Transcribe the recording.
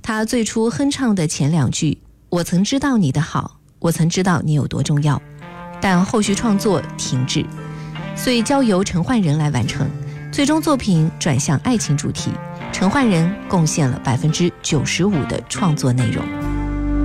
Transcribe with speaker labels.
Speaker 1: 他最初哼唱的前2句，我曾知道你的好，我曾知道你有多重要，但后续创作停滞，所以交由陈奂仁来完成。最终作品转向爱情主题，陈奂仁贡献了95%的创作内容。